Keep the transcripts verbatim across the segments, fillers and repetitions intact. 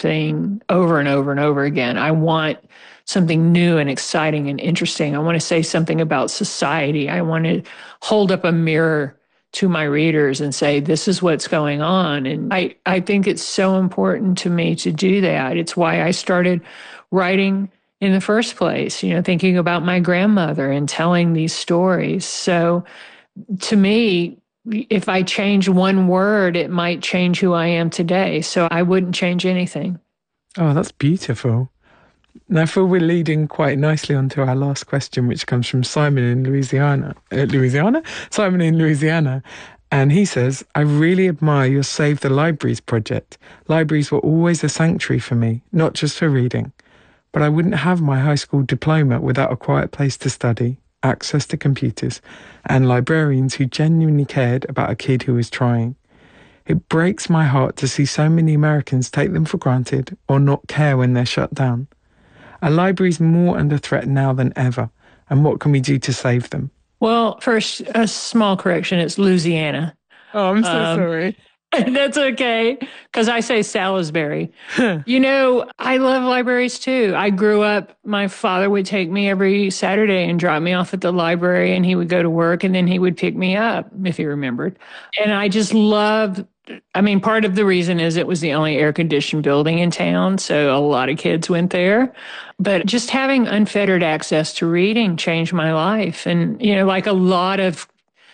thing over and over and over again. I want something new and exciting and interesting. I want to say something about society. I want to hold up a mirror to my readers and say, this is what's going on. And I, I think it's so important to me to do that. It's why I started writing in the first place, you know, thinking about my grandmother and telling these stories. So to me, if I change one word, it might change who I am today. So I wouldn't change anything. Oh, that's beautiful. Now, Phil, we're leading quite nicely onto our last question, which comes from Simon in Louisiana. Uh, Louisiana? Simon in Louisiana. And he says, I really admire your Save the Libraries project. Libraries were always a sanctuary for me, not just for reading. But I wouldn't have my high school diploma without a quiet place to study, access to computers, and librarians who genuinely cared about a kid who was trying. It breaks my heart to see so many Americans take them for granted or not care when they're shut down. Our libraries are more under threat now than ever, and what can we do to save them? Well, first, a small correction. It's Louisiana. Oh, I'm so um, sorry. That's okay, because I say Salisbury. You know, I love libraries too. I grew up, my father would take me every Saturday and drop me off at the library, and he would go to work, and then he would pick me up, if he remembered. And I just loved, I mean, part of the reason is it was the only air-conditioned building in town, so a lot of kids went there. But just having unfettered access to reading changed my life. And, you know, like a lot of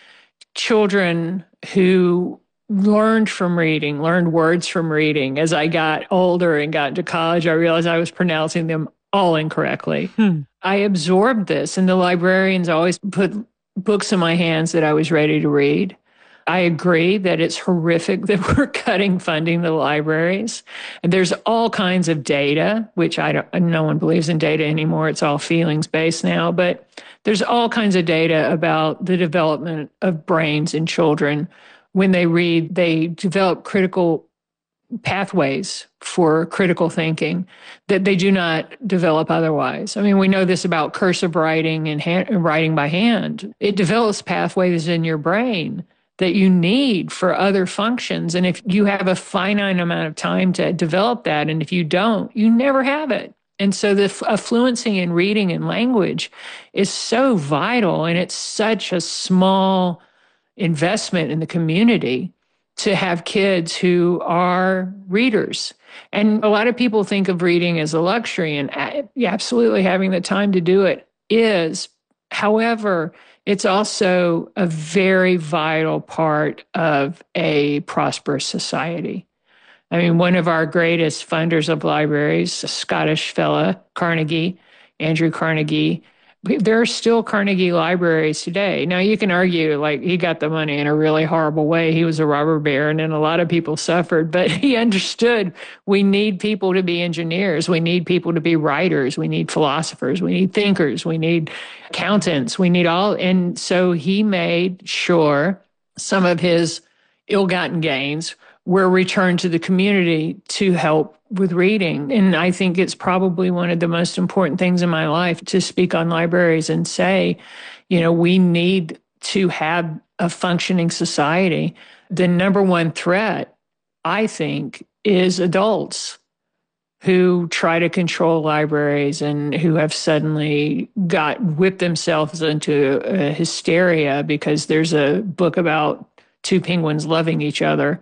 children who learned from reading, learned words from reading. As I got older and got into college, I realized I was pronouncing them all incorrectly. Hmm. I absorbed this, and the librarians always put books in my hands that I was ready to read. I agree that it's horrific that we're cutting funding to the libraries. And there's all kinds of data, which I don't, no one believes in data anymore. It's all feelings-based now. But there's all kinds of data about the development of brains in children. When they read, they develop critical pathways for critical thinking that they do not develop otherwise. I mean, we know this about cursive writing and hand, writing by hand. It develops pathways in your brain that you need for other functions. And if you have a finite amount of time to develop that, and if you don't, you never have it. And so the a fluency in reading and language is so vital, and it's such a small investment in the community to have kids who are readers. And a lot of people think of reading as a luxury, and absolutely having the time to do it is. However, it's also a very vital part of a prosperous society. I mean, one of our greatest funders of libraries, a Scottish fella, Carnegie, Andrew Carnegie, there are still Carnegie libraries today. Now, you can argue, like, he got the money in a really horrible way. He was a robber baron, and a lot of people suffered, but he understood we need people to be engineers. We need people to be writers. We need philosophers. We need thinkers. We need accountants. We need all. And so he made sure some of his ill-gotten gains were returned to the community to help with reading. And I think it's probably one of the most important things in my life to speak on libraries and say, you know, we need to have a functioning society. The number one threat, I think, is adults who try to control libraries and who have suddenly got whipped themselves into a hysteria because there's a book about two penguins loving each other.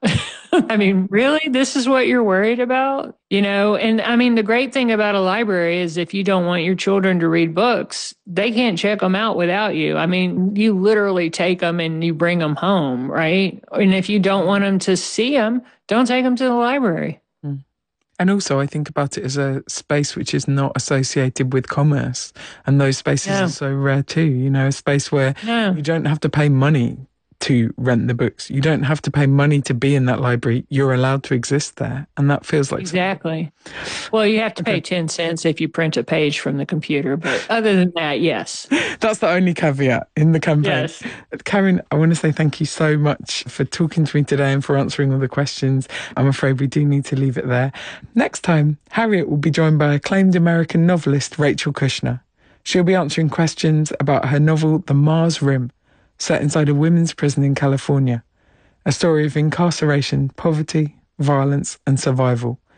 I mean, really, this is what you're worried about? You know, and I mean, the great thing about a library is if you don't want your children to read books, they can't check them out without you. I mean, you literally take them and you bring them home, right? And if you don't want them to see them, don't take them to the library. Mm. And also, I think about it as a space which is not associated with commerce. And those spaces yeah. are so rare too, you know, a space where yeah. you don't have to pay money to rent the books. You don't have to pay money to be in that library. You're allowed to exist there. And that feels like exactly. Something. Well, you have to pay okay. ten cents if you print a page from the computer. But other than that, yes. That's the only caveat in the campaign. Yes. Karen, I want to say thank you so much for talking to me today and for answering all the questions. I'm afraid we do need to leave it there. Next time, Harriet will be joined by acclaimed American novelist Rachel Kushner. She'll be answering questions about her novel, The Mars Rim, set inside a women's prison in California. A story of incarceration, poverty, violence, and survival.